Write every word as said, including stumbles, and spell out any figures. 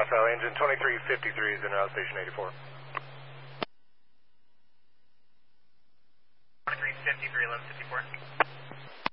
Alpha, engine twenty-three fifty-three is in route station eighty-four. twenty-three fifty-three, eleven fifty-four.